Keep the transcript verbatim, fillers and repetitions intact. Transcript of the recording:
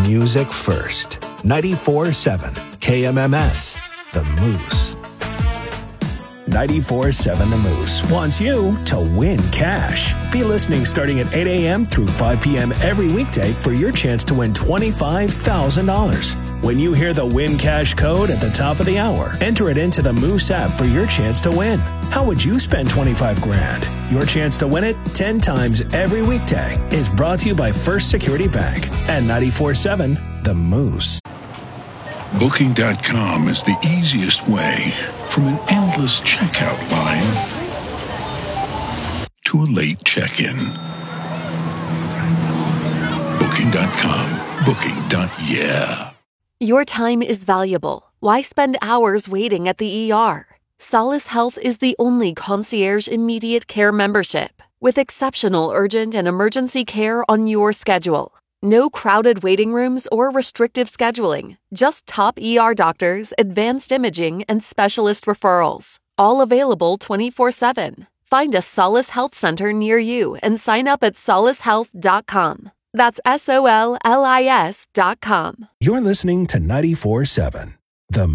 music first. ninety-four seven K M M S, The Moose. ninety-four seven The Moose wants you to win cash. Be listening starting at eight a.m. through five p.m. every weekday for your chance to win twenty-five thousand dollars. When you hear the Win Cash code at the top of the hour, enter it into the Moose app for your chance to win. How would you spend twenty-five grand? Your chance to win it ten times every weekday is brought to you by First Security Bank and ninety-four seven The Moose. Booking dot com is the easiest way from an endless checkout line to a late check-in. Booking dot com. Booking. Yeah. Your time is valuable. Why spend hours waiting at the E R? Solace Health is the only concierge immediate care membership with exceptional urgent and emergency care on your schedule. No crowded waiting rooms or restrictive scheduling. Just top E R doctors, advanced imaging, and specialist referrals. All available twenty-four seven. Find a Solace Health Center near you and sign up at solace health dot com. That's S O L L I S dot com. You're listening to ninety-four seven The